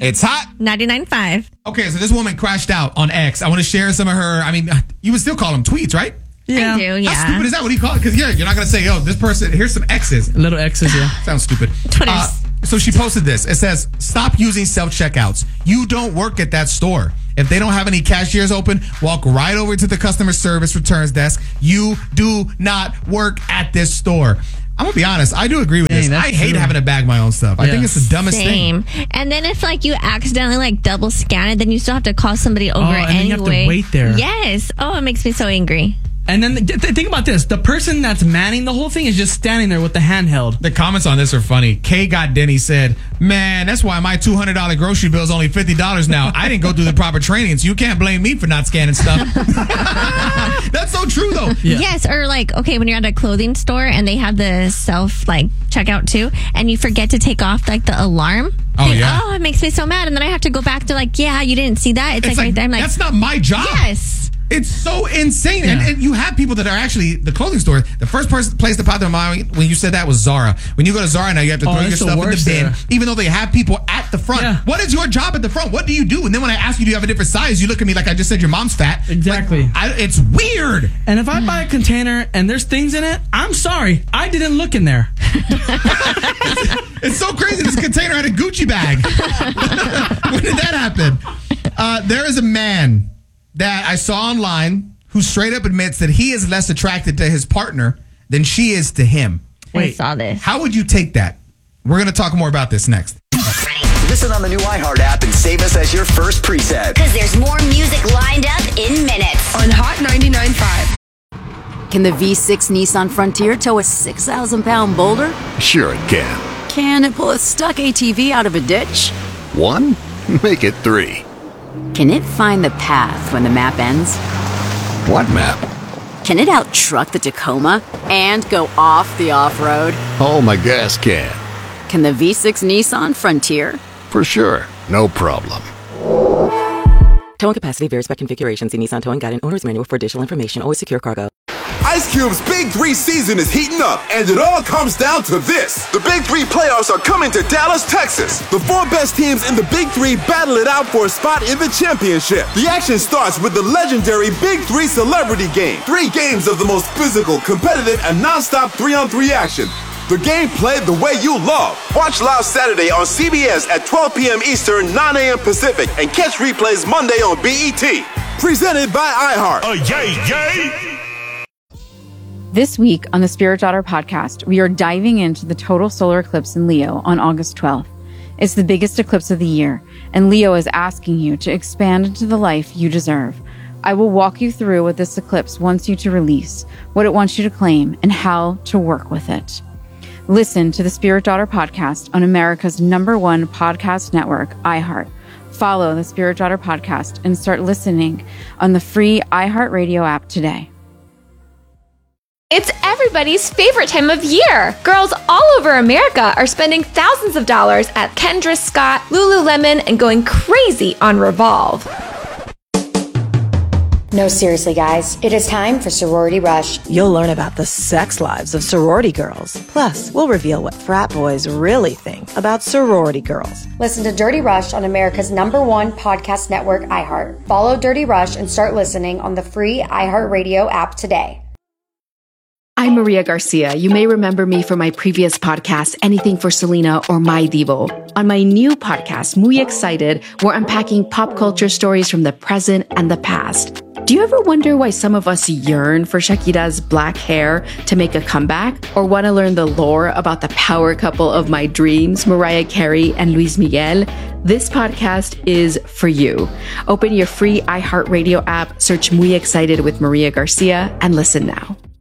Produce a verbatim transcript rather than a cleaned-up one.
It's hot. ninety-nine point five. Okay, so this woman crashed out on X. I want to share some of her. I mean, you would still call them tweets, right? Yeah. I do, yeah. How stupid is that? What do you call it? Because yeah, you're not going to say, yo, this person, here's some X's. Little X's, yeah. Sounds stupid. Twitter's. Uh, so she posted this. It says, stop using self-checkouts. You don't work at that store. If they don't have any cashiers open, walk right over to the customer service returns desk. You do not work at this store. I'm going to be honest. I do agree with Dang, this. I hate true. having to bag my own stuff. Yeah. I think it's the dumbest Same. thing. And then if like you accidentally like double scan it, then you still have to call somebody over Oh, and then anyway. you have to wait there. Yes. Oh, it makes me so angry. And then th- th- think about this. The person that's manning the whole thing is just standing there with the handheld. The comments on this are funny. Kay Got Denny said, man, that's why my two hundred dollars grocery bill is only fifty dollars now. I didn't go through the proper training, so you can't blame me for not scanning stuff. That's so true, though. Yeah. Yes. Or like, okay, when you're at a clothing store and they have the self like checkout too, and you forget to take off like the alarm. Oh, thing, yeah. Oh, it makes me so mad. And then I have to go back to like, yeah, you didn't see that. It's, It's like, like, right there. I'm like, that's not my job. yes. It's so insane. And, Yeah. and you have people that are actually, the clothing store, the first person, place that popped in my mind when you said that was Zara. When you go to Zara now, you have to Oh, throw your that's the stuff in the worst bin, there. even though they have people at the front. Yeah. What is your job at the front? What do you do? And then when I ask you, do you have a different size? You look at me like I just said your mom's fat. Exactly. Like, I, it's weird. And if I buy a container and there's things in it, I'm sorry. I didn't look in there. It's so crazy. This container had a Gucci bag. When did that happen? Uh, there is a man that I saw online who straight up admits that he is less attracted to his partner than she is to him. I Wait. saw this. How would you take that? We're going to talk more about this next. Listen on the new iHeart app and save us as your first preset. Because there's more music lined up in minutes. On Hot ninety-nine point five. Can the V six Nissan Frontier tow a six thousand pound boulder? Sure it can. Can it pull a stuck A T V out of a ditch? One? Make it three. Can it find the path when the map ends? What map? Can it out-truck the Tacoma and go off the off-road? Oh, my gas can. Can the V six Nissan Frontier? For sure. No problem. Towing capacity varies by configuration. See Nissan Towing Guide and Owner's Manual for additional information. Always secure cargo. Ice Cube's Big Three season is heating up, and it all comes down to this. The Big Three playoffs are coming to Dallas, Texas. The four best teams in the Big Three battle it out for a spot in the championship. The action starts with the legendary Big Three Celebrity Game. Three games of the most physical, competitive, and non-stop three-on-three action. The game played the way you love. Watch live Saturday on C B S at twelve p.m. Eastern, nine a.m. Pacific, and catch replays Monday on B E T. Presented by iHeart. Uh, yay, yay! This week on the Spirit Daughter podcast, we are diving into the total solar eclipse in Leo on August twelfth. It's the biggest eclipse of the year, and Leo is asking you to expand into the life you deserve. I will walk you through what this eclipse wants you to release, what it wants you to claim, and how to work with it. Listen to the Spirit Daughter podcast on America's number one podcast network, iHeart. Follow the Spirit Daughter podcast and start listening on the free iHeartRadio app today. It's everybody's favorite time of year. Girls all over America are spending thousands of dollars at Kendra Scott, Lululemon, and going crazy on Revolve. No, seriously, guys. It is time for Sorority Rush. You'll learn about the sex lives of sorority girls. Plus, we'll reveal what frat boys really think about sorority girls. Listen to Dirty Rush on America's number one podcast network, iHeart. Follow Dirty Rush and start listening on the free iHeartRadio app today. I'm Maria Garcia. You may remember me from my previous podcast, Anything for Selena or My Divo. On my new podcast, Muy Excited, we're unpacking pop culture stories from the present and the past. Do you ever wonder why some of us yearn for Shakira's black hair to make a comeback? Or want to learn the lore about the power couple of my dreams, Mariah Carey and Luis Miguel? This podcast is for you. Open your free iHeartRadio app, search Muy Excited with Maria Garcia, and listen now.